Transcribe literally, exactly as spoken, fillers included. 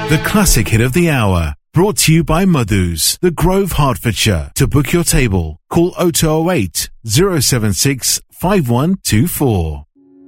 The classic hit of the hour, brought to you by Madhu's, The Grove, Hertfordshire. To book your table, call oh two oh eight, oh seven six, five one two four.